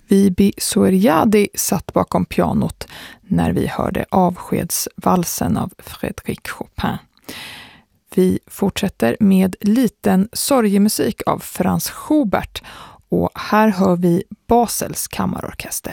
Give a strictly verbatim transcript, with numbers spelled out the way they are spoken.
Vibi Soeriadi satt bakom pianot när vi hörde avskedsvalsen av Frédéric Chopin. Vi fortsätter med liten sorgemusik av Franz Schubert och här hör vi Basels kammarorkester.